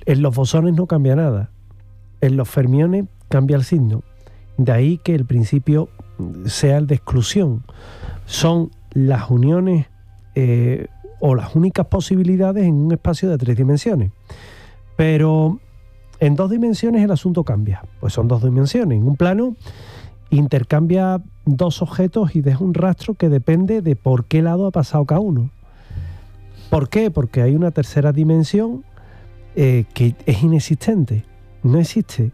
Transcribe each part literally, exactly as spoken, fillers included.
en los bosones no cambia nada. En los fermiones cambia el signo. De ahí que el principio sea el de exclusión. Son las uniones eh, o las únicas posibilidades en un espacio de tres dimensiones. Pero en dos dimensiones el asunto cambia. Pues son dos dimensiones. En un plano intercambia dos objetos y deja un rastro que depende de por qué lado ha pasado cada uno. ¿Por qué? Porque hay una tercera dimensión eh, que es inexistente. No existe.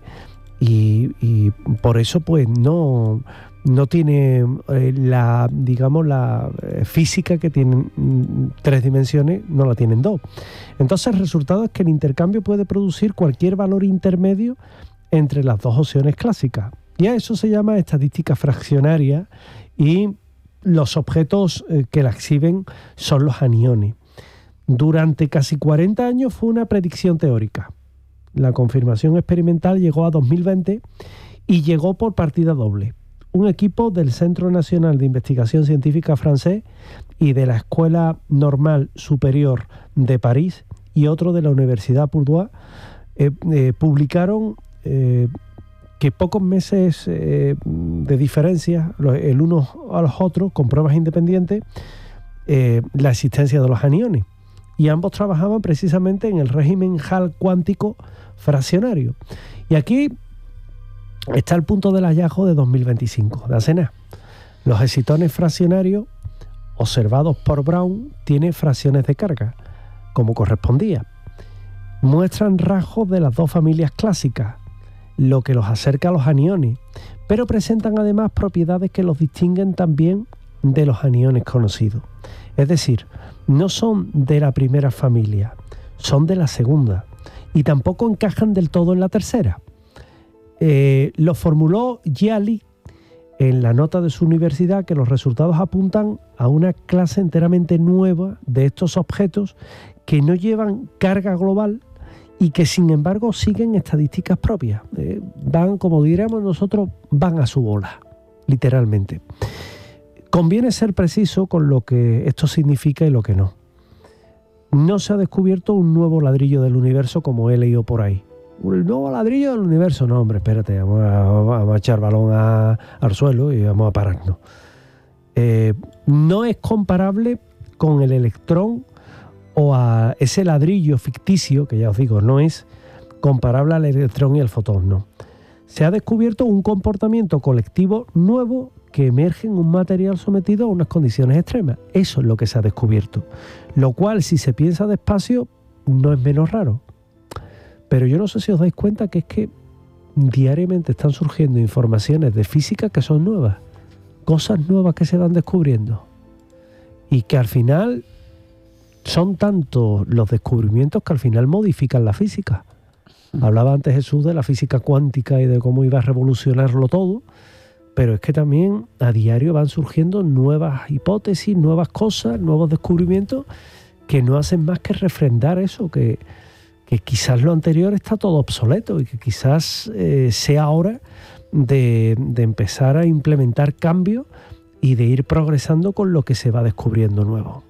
Y, y por eso pues no, no tiene eh, la, digamos, la eh, física que tienen mm, tres dimensiones, no la tienen dos. Entonces el resultado es que el intercambio puede producir cualquier valor intermedio entre las dos opciones clásicas. Y a eso se llama estadística fraccionaria, y los objetos eh, que la exhiben son los aniones. Durante casi cuarenta años fue una predicción teórica. La confirmación experimental llegó a dos mil veinte y llegó por partida doble. Un equipo del Centro Nacional de Investigación Científica francés y de la Escuela Normal Superior de París y otro de la Universidad Purdue eh, eh, publicaron eh, que pocos meses eh, de diferencia, el uno a los otros, con pruebas independientes, eh, la existencia de los aniones. Y ambos trabajaban precisamente en el régimen Hall cuántico fraccionario. Y aquí está el punto del hallazgo de dos mil veinticinco, de hace nada. Los excitones fraccionarios observados por Brown tienen fracciones de carga, como correspondía. Muestran rasgos de las dos familias clásicas, lo que los acerca a los aniones, pero presentan además propiedades que los distinguen también de los aniones conocidos. Es decir, no son de la primera familia, son de la segunda, y tampoco encajan del todo en la tercera. Eh, lo formuló Jiali en la nota de su universidad, que los resultados apuntan a una clase enteramente nueva de estos objetos que no llevan carga global y que sin embargo siguen estadísticas propias. Eh, van, como diríamos nosotros, van a su bola, literalmente. Conviene ser preciso con lo que esto significa y lo que no. No se ha descubierto un nuevo ladrillo del universo como he leído por ahí. ¿Un nuevo ladrillo del universo? No, hombre, espérate, vamos a, vamos a echar balón a, al suelo y vamos a pararnos. Eh, no es comparable con el electrón o a ese ladrillo ficticio, que ya os digo, no es comparable al electrón y al fotón, no. Se ha descubierto un comportamiento colectivo nuevo que emerge en un material sometido a unas condiciones extremas. Eso es lo que se ha descubierto. Lo cual, si se piensa despacio, no es menos raro. Pero yo no sé si os dais cuenta que es que diariamente están surgiendo informaciones de física que son nuevas. Cosas nuevas que se van descubriendo. Y que al final son tantos los descubrimientos que al final modifican la física. Hablaba antes Jesús de la física cuántica y de cómo iba a revolucionarlo todo. Pero es que también a diario van surgiendo nuevas hipótesis, nuevas cosas, nuevos descubrimientos que no hacen más que refrendar eso, que, que quizás lo anterior está todo obsoleto y que quizás eh, sea hora de, de empezar a implementar cambios y de ir progresando con lo que se va descubriendo nuevo.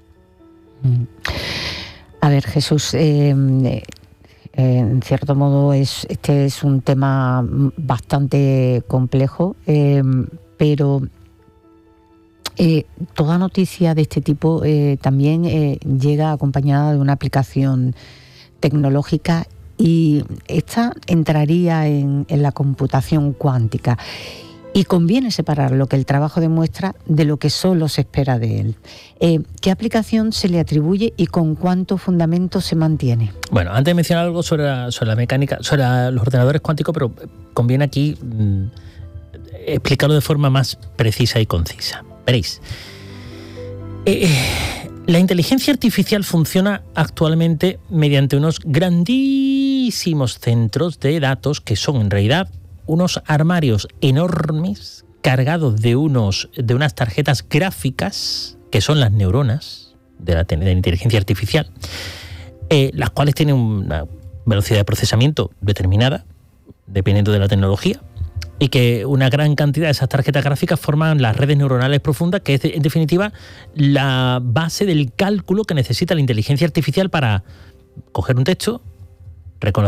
A ver, Jesús, eh, eh, en cierto modo es, este es un tema bastante complejo, eh, pero eh, toda noticia de este tipo eh, también eh, llega acompañada de una aplicación tecnológica, y esta entraría en, en la computación cuántica. Y conviene separar lo que el trabajo demuestra de lo que solo se espera de él. Eh, ¿Qué aplicación se le atribuye y con cuánto fundamento se mantiene? Bueno, antes de mencionar algo sobre la, sobre la mecánica, sobre la, los ordenadores cuánticos, pero conviene aquí mmm, explicarlo de forma más precisa y concisa. Veréis, eh, la inteligencia artificial funciona actualmente mediante unos grandísimos centros de datos que son en realidad unos armarios enormes cargados de, unos, de unas tarjetas gráficas, que son las neuronas de la, de la inteligencia artificial, eh, las cuales tienen una velocidad de procesamiento determinada, dependiendo de la tecnología, y que una gran cantidad de esas tarjetas gráficas forman las redes neuronales profundas, que es, en definitiva, la base del cálculo que necesita la inteligencia artificial para coger un texto, reconocer